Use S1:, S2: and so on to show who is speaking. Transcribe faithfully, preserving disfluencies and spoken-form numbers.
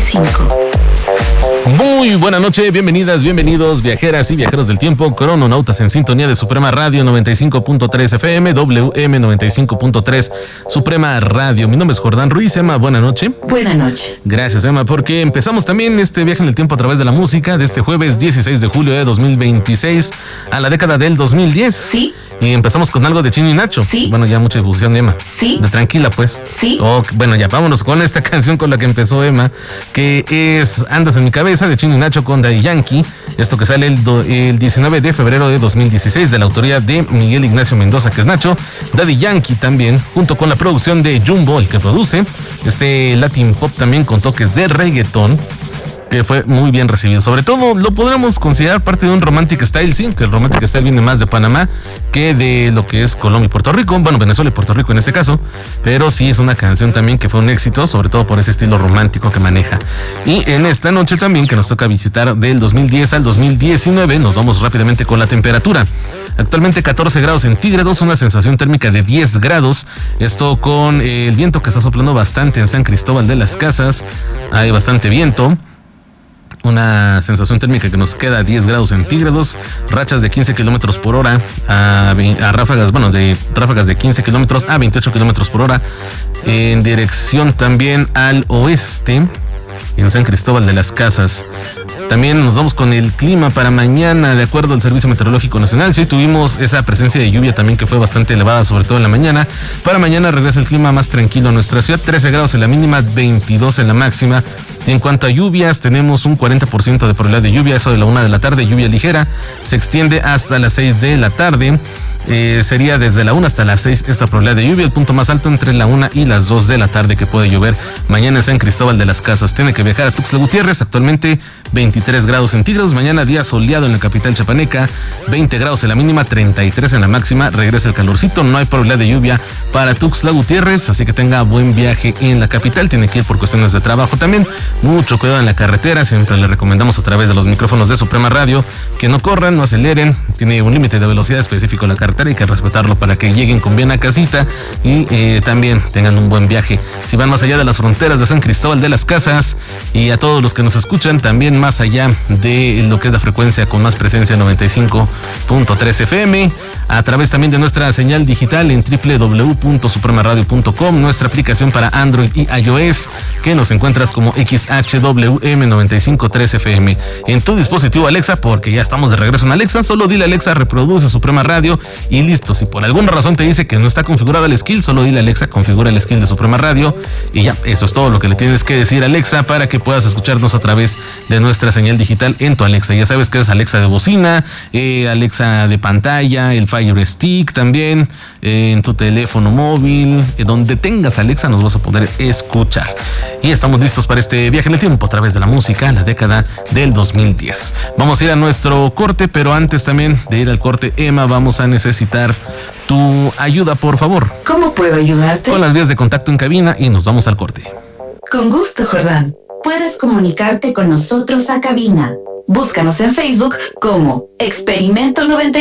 S1: cinco.
S2: Muy buena noche, bienvenidas, bienvenidos, viajeras y viajeros del tiempo, crononautas en sintonía de Suprema Radio noventa y cinco punto tres F M, W M noventa y cinco punto tres, Suprema Radio. Mi nombre es Jordán Ruiz. Emma, buena noche.
S1: Buena noche.
S2: Gracias, Emma, porque empezamos también este viaje en el tiempo a través de la música de este jueves dieciséis de julio de dos mil veintiséis a la década del dos mil diez.
S1: Sí.
S2: Y empezamos con algo de Chino y Nacho.
S1: Sí.
S2: Bueno, ya mucha difusión de Emma.
S1: Sí.
S2: De tranquila, pues.
S1: Sí.
S2: Oh, bueno, ya vámonos con esta canción con la que empezó Emma, que es Andas en mi cabeza, de Chino y Nacho con Daddy Yankee. Esto que sale el, do, el diecinueve de febrero de dos mil dieciséis, de la autoría de Miguel Ignacio Mendoza, que es Nacho. Daddy Yankee también, junto con la producción de Jumbo, el que produce. Este Latin Pop también con toques de reggaetón, que fue muy bien recibido. Sobre todo lo podríamos considerar parte de un Romantic Style, sí, que el Romantic Style viene más de Panamá que de lo que es Colombia y Puerto Rico, bueno, Venezuela y Puerto Rico en este caso, pero sí es una canción también que fue un éxito, sobre todo por ese estilo romántico que maneja. Y en esta noche también, que nos toca visitar del dos mil diez al dos mil diecinueve, nos vamos rápidamente con la temperatura. Actualmente catorce grados centígrados, una sensación térmica de diez grados, esto con el viento que está soplando bastante en San Cristóbal de las Casas, hay bastante viento. Una sensación térmica que nos queda a diez grados centígrados, rachas de quince kilómetros por hora a, a ráfagas, bueno, de ráfagas de quince kilómetros a veintiocho kilómetros por hora, en dirección también al oeste, en San Cristóbal de las Casas. También nos vamos con el clima para mañana, de acuerdo al Servicio Meteorológico Nacional. Sí, tuvimos esa presencia de lluvia también que fue bastante elevada, sobre todo en la mañana. Para mañana regresa el clima más tranquilo a nuestra ciudad, trece grados en la mínima, veintidós en la máxima. En cuanto a lluvias, tenemos un cuarenta por ciento de probabilidad de lluvia, eso de la una de la tarde, lluvia ligera, se extiende hasta las seis de la tarde. Eh, sería desde la una hasta las seis esta probabilidad de lluvia, el punto más alto entre la una y las dos de la tarde que puede llover mañana en San Cristóbal de las Casas. Tiene que viajar a Tuxtla Gutiérrez, actualmente veintitrés grados centígrados, mañana día soleado en la capital chapaneca, veinte grados en la mínima, treinta y tres en la máxima, regresa el calorcito, no hay probabilidad de lluvia para Tuxtla Gutiérrez, así que tenga buen viaje en la capital, tiene que ir por cuestiones de trabajo también, mucho cuidado en la carretera, siempre le recomendamos a través de los micrófonos de Suprema Radio que no corran, no aceleren, tiene un límite de velocidad específico la carretera, hay que respetarlo para que lleguen con bien a casita y eh, también tengan un buen viaje. Si van más allá de las fronteras de San Cristóbal de las Casas, y a todos los que nos escuchan también más allá de lo que es la frecuencia con más presencia noventa y cinco punto tres F M, a través también de nuestra señal digital en doble u doble u doble u punto suprema radio punto com, nuestra aplicación para Android y iOS que nos encuentras como X H W M noventa y cinco punto tres F M en tu dispositivo Alexa, porque ya estamos de regreso en Alexa. Solo dile Alexa, reproduce Suprema Radio y listo. Si por alguna razón te dice que no está configurada el skill, solo dile Alexa, configura el skill de Suprema Radio y ya, eso es todo lo que le tienes que decir a Alexa para que puedas escucharnos a través de nuestra señal digital en tu Alexa. Ya sabes que es Alexa de bocina, eh, Alexa de pantalla, el Fire Stick también, eh, en tu teléfono móvil, eh, donde tengas Alexa nos vas a poder escuchar. Y estamos listos para este viaje en el tiempo a través de la música, la década del dos mil diez. Vamos a ir a nuestro corte, pero antes también de ir al corte, Emma, vamos a necesitar tu ayuda, por favor.
S1: ¿Cómo puedo ayudarte?
S2: Con las vías de contacto en cabina y nos vamos al corte.
S1: Con gusto, Jordán. Puedes comunicarte con nosotros a cabina. Búscanos en Facebook como Experimento noventa.